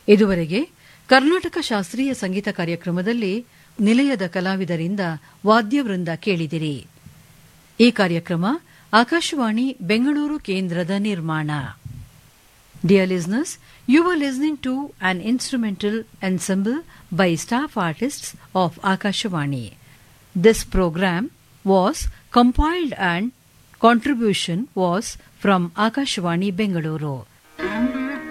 ಇದುವರೆಗೆ ಕರ್ನಾಟಕ ಶಾಸ್ತ್ರೀಯ ಸಂಗೀತ ಕಾರ್ಯಕ್ರಮದಲ್ಲಿ ನಿಲಯದ ಕಲಾವಿದರಿಂದ ವಾದ್ಯವೃಂದ ಕೇಳಿದಿರಿ. ಈ ಕಾರ್ಯಕ್ರಮ ಆಕಾಶವಾಣಿ ಬೆಂಗಳೂರು ಕೇಂದ್ರದ ನಿರ್ಮಾಣ. Dear listeners, you were listening to an instrumental ensemble by staff artists of Akashvani. This program was compiled and contribution was from Akashvani Bengaluru.